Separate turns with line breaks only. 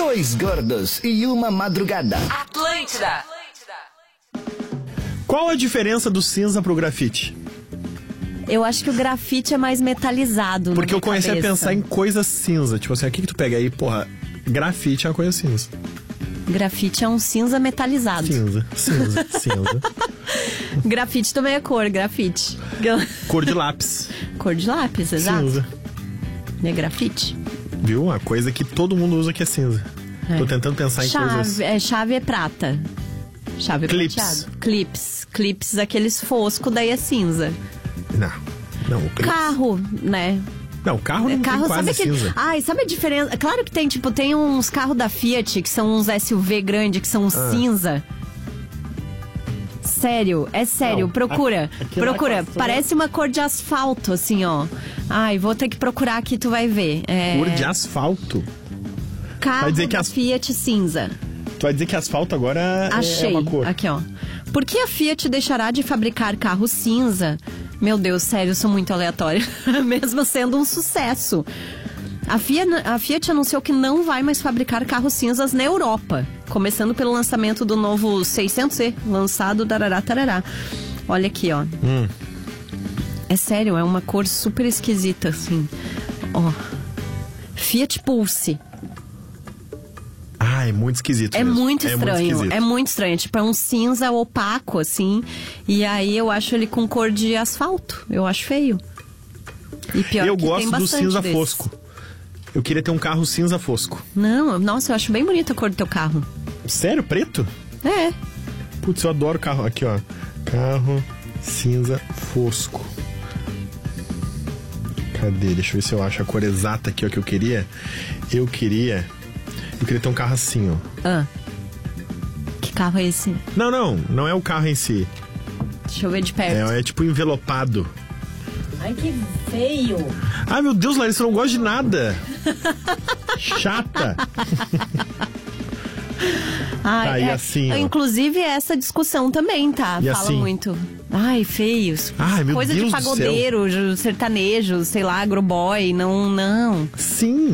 Dois gordos e uma madrugada.
Atlântida.
Qual a diferença do cinza pro grafite?
Eu acho que o grafite é mais metalizado.
Porque eu
na minha
comecei a
cabeça.
pensar em coisas cinza. Tipo assim, o que tu pega aí? Porra, grafite é uma coisa cinza.
Grafite é um cinza metalizado.
Cinza.
Grafite também é cor, grafite.
Cor de lápis.
Cor de lápis, exato.
Cinza.
É grafite.
Viu? Uma coisa que todo mundo usa que é cinza.
É.
Tô tentando pensar em coisas...
Chave é prata. Chave é
Clips.
prateado. Clips, aqueles foscos, daí é cinza.
Não, o clips.
Carro, né?
Não, carro não tem quase cinza.
Ai, sabe a diferença? Claro que tem, tipo, tem uns carros da Fiat que são uns SUV grandes, que são cinza. Sério, é sério,
Não,
procura.
aqui
Parece uma cor de asfalto, assim, ó. Ai, vou ter que procurar aqui, tu vai ver.
Cor de asfalto?
Carro
Vai dizer que
da Fiat cinza.
Tu vai dizer que asfalto agora
Achei.
é uma cor.
Aqui, ó. Por que a Fiat deixará de fabricar carro cinza? Meu Deus, sério, eu sou muito aleatória. Mesmo sendo um sucesso. A Fiat anunciou que não vai mais fabricar carros cinzas na Europa. Começando pelo lançamento do novo 600e, lançado tarará. Olha aqui, ó. É sério, é uma cor super esquisita, assim. Ó. Fiat Pulse.
Ah, é muito esquisito
É
mesmo.
muito estranho,
esquisito.
é muito estranho. Tipo, é um cinza opaco, assim. E aí eu acho ele com cor de asfalto. Eu acho feio. E pior
Eu
que tem
gosto do
bastante
cinza
desses.
fosco. Eu queria ter um carro cinza fosco.
Não, nossa, eu acho bem bonita a cor do teu carro.
Sério? Preto?
É.
Putz, eu adoro carro. Aqui, ó. Carro cinza fosco. Cadê? Deixa eu ver se eu acho a cor exata aqui, ó, que eu queria. Eu queria ter um carro assim, ó.
Que carro é esse?
Não é o carro em si.
Deixa eu ver de perto.
É tipo envelopado.
Ai, que feio.
Ai, meu Deus, Larissa, eu não gosto de nada. Chata.
Ai,
Tá, e assim, ó.
Inclusive essa discussão também, tá?
E
Fala
assim?
muito. Ai, feios.
Ai, meu
Coisa
Deus
de
do céu.
pagodeiro, sertanejo, sei lá, agroboy. Não.
Sim.